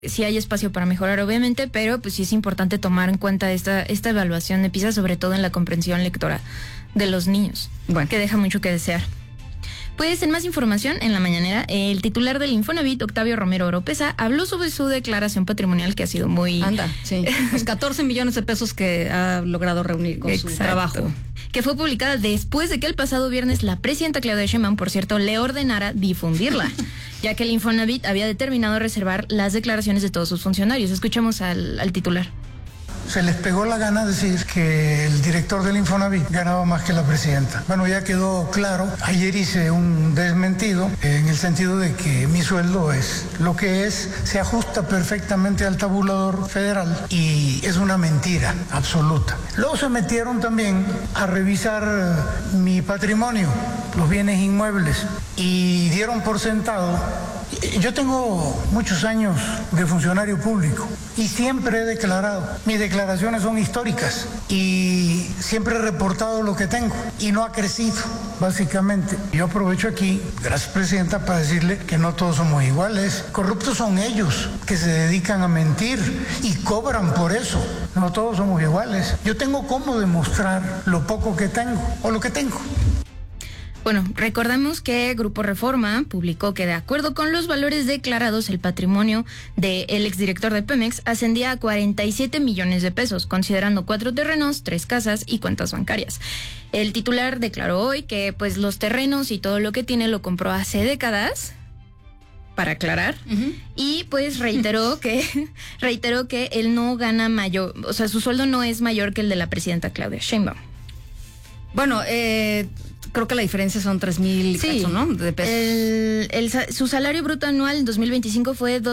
sí hay espacio para mejorar, obviamente, pero pues sí es importante tomar en cuenta esta evaluación de PISA, sobre todo en la comprensión lectora de los niños, que deja mucho que desear. Pues en más información, en la mañanera, el titular del Infonavit, Octavio Romero Oropesa, habló sobre su declaración patrimonial, que ha sido muy... Sí. Los 14 millones de pesos que ha logrado reunir con su trabajo. Que fue publicada después de que el pasado viernes la presidenta Claudia Sheinbaum, por cierto, le ordenara difundirla, ya que el Infonavit había determinado reservar las declaraciones de todos sus funcionarios. Escuchamos al titular. Se les pegó la gana decir que el director del Infonavit ganaba más que la presidenta. Bueno, ya quedó claro. Ayer hice un desmentido en el sentido de que mi sueldo es lo que es, se ajusta perfectamente al tabulador federal y es una mentira absoluta. Luego se metieron también a revisar mi patrimonio, los bienes inmuebles, y dieron por sentado. Yo tengo muchos años de funcionario público y siempre he declarado. Mis declaraciones son históricas y siempre he reportado lo que tengo y no ha crecido, básicamente. Yo aprovecho aquí, gracias presidenta, para decirle que no todos somos iguales. Corruptos son ellos que se dedican a mentir y cobran por eso. No todos somos iguales. Yo tengo cómo demostrar lo poco que tengo o lo que tengo. Bueno, recordamos que Grupo Reforma publicó que de acuerdo con los valores declarados, el patrimonio del exdirector de Pemex ascendía a 47 millones de pesos, considerando 4 terrenos, 3 casas y cuentas bancarias. El titular declaró hoy que pues los terrenos y todo lo que tiene lo compró hace décadas, para aclarar, y pues reiteró que él no gana mayor, o sea, su sueldo no es mayor que el de la presidenta Claudia Sheinbaum. Bueno, creo que la diferencia son 3,000 pesos, ¿no? De pesos. Su salario bruto anual en 2025 fue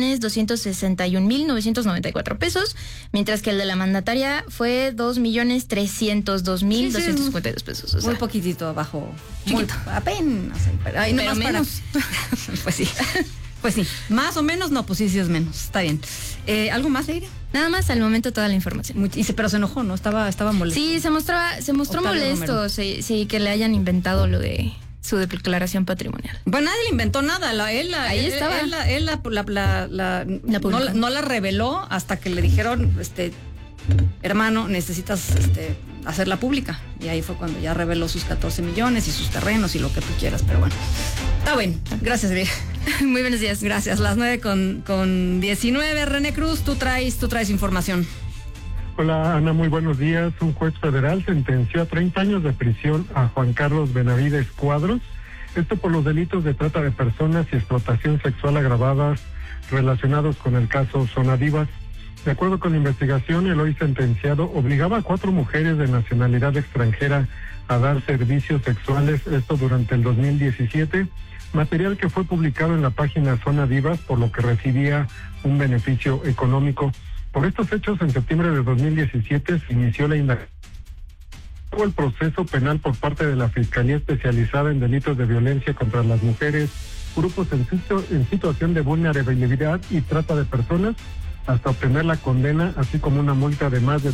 2,261,994 pesos, mientras que el de la mandataria fue 2,302,252 pesos. O sea, muy poquitito abajo. Chiquito. Apenas. Ay, no, pero menos. Pues sí. Pues sí. Más o menos, no, pues sí es menos. Está bien. ¿Algo más, Leira? Nada más, al momento toda la información. Pero se enojó, ¿no? Estaba molesto. Sí, se mostró Octavio molesto, sí, que le hayan inventado lo de su declaración patrimonial. Bueno, nadie le inventó nada. Ahí estaba. Él no la reveló hasta que le dijeron, hermano, necesitas hacerla pública. Y ahí fue cuando ya reveló sus 14 millones y sus terrenos y lo que tú quieras. Pero bueno, está bueno. Gracias, Leira. Muy buenos días. Gracias. Las 9:19. René Cruz, tú traes información. Hola, Ana, muy buenos días. Un juez federal sentenció a 30 años de prisión a Juan Carlos Benavides Cuadros, esto por los delitos de trata de personas y explotación sexual agravadas relacionados con el caso Sonadivas. De acuerdo con la investigación, el hoy sentenciado obligaba a 4 mujeres de nacionalidad extranjera a dar servicios sexuales, esto durante el 2017, material que fue publicado en la página Sonadivas, por lo que recibía un beneficio económico. Por estos hechos, en septiembre de 2017 se inició la indagación. El proceso penal por parte de la Fiscalía Especializada en Delitos de Violencia contra las Mujeres, grupos en situación de vulnerabilidad y trata de personas, hasta obtener la condena, así como una multa de más de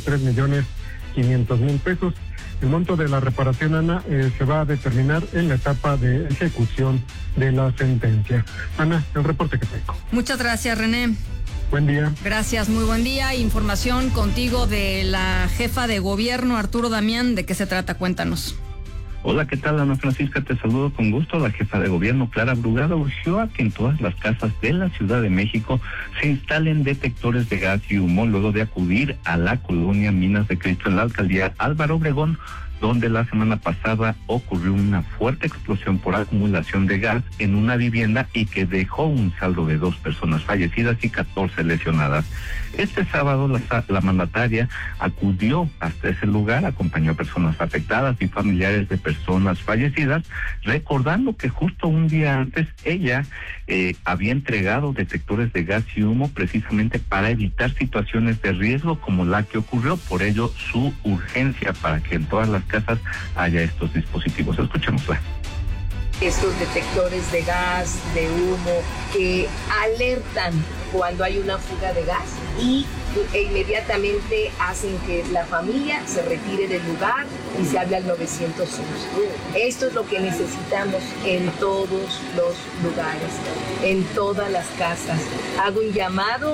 3,500,000 pesos. El monto de la reparación, Ana, se va a determinar en la etapa de ejecución de la sentencia. Ana, el reporte que tengo. Muchas gracias, René. Buen día. Gracias, muy buen día. Información contigo de la jefa de gobierno, Arturo Damián. ¿De qué se trata? Cuéntanos. Hola, ¿qué tal, Ana Francisca? Te saludo con gusto. La jefa de gobierno, Clara Brugada, urgió a que en todas las casas de la Ciudad de México se instalen detectores de gas y humo luego de acudir a la colonia Minas de Cristo en la alcaldía Álvaro Obregón, donde la semana pasada ocurrió una fuerte explosión por acumulación de gas en una vivienda y que dejó un saldo de 2 personas fallecidas y 14 lesionadas. Este sábado la mandataria acudió hasta ese lugar, acompañó a personas afectadas y familiares de personas fallecidas, recordando que justo un día antes ella había entregado detectores de gas y humo precisamente para evitar situaciones de riesgo como la que ocurrió. Por ello, su urgencia para que en todas las casas haya estos dispositivos. Escuchémosla. Estos detectores de gas, de humo, que alertan cuando hay una fuga de gas e inmediatamente hacen que la familia se retire del lugar y se hable al 911. Esto es lo que necesitamos en todos los lugares, en todas las casas. Hago un llamado